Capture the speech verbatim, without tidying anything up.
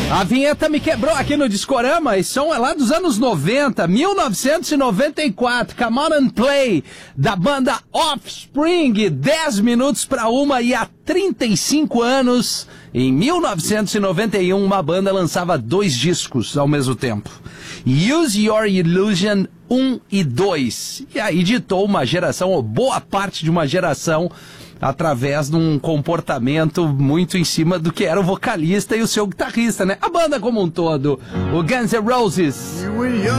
A vinheta me quebrou aqui no Discorama, esse som é lá dos anos noventa, mil novecentos e noventa e quatro, Come On and Play, da banda Offspring, dez minutos para uma, e há trinta e cinco anos, em mil novecentos e noventa e um, uma banda lançava dois discos ao mesmo tempo, Use Your Illusion um e dois, e aí ditou uma geração, ou boa parte de uma geração, através de um comportamento muito em cima do que era o vocalista e o seu guitarrista, né? A banda como um todo, o Guns N' Roses.